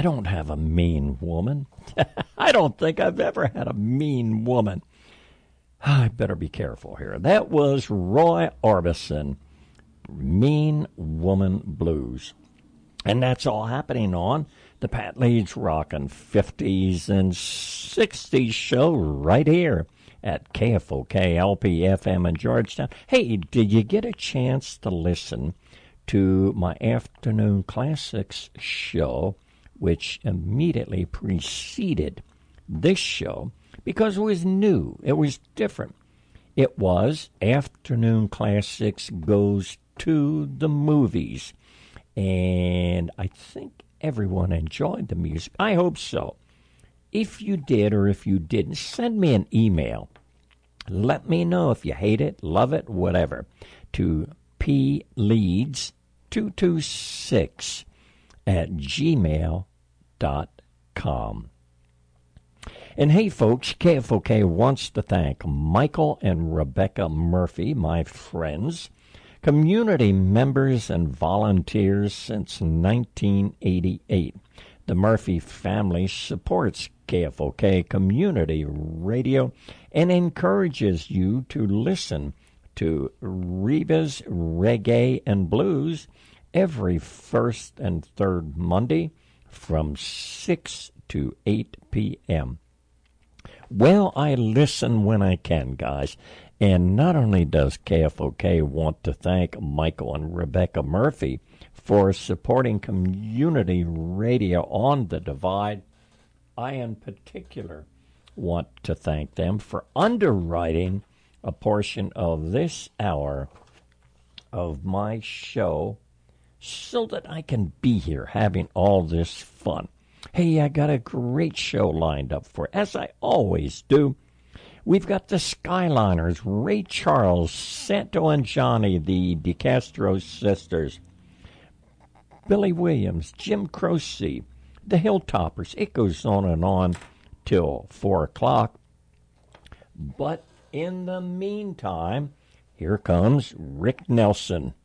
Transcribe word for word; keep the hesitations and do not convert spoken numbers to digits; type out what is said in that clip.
I don't have a mean woman. I don't think I've ever had a mean woman. I better be careful here. That was Roy Orbison, Mean Woman Blues. And that's all happening on the Pat Leeds Rockin' fifties and sixties show right here at K F O K L P F M in Georgetown. Hey, did you get a chance to listen to my Afternoon Classics show, which immediately preceded this show, because it was new, it was different. It was Afternoon Classics Goes to the Movies, and I think everyone enjoyed the music. I hope so. If you did or if you didn't, send me an email. Let me know if you hate it, love it, whatever, to p leeds two two six at gmail dot com. And hey, folks, K F O K wants to thank Michael and Rebecca Murphy, my friends, community members and volunteers since nineteen eighty-eight. The Murphy family supports K F O K Community Radio and encourages you to listen to Reva's Reggae and Blues every first and third Monday from six to eight p.m. Well, I listen when I can, guys. And not only does K F O K want to thank Michael and Rebecca Murphy for supporting community radio on the Divide, I in particular want to thank them for underwriting a portion of this hour of my show so that I can be here having all this fun. Hey, I got a great show lined up for, as I always do. We've got the Skyliners, Ray Charles, Santo and Johnny, the DeCastro sisters, Billy Williams, Jim Croce, the Hilltoppers. It goes on and on till four o'clock. But in the meantime, here comes Rick Nelson.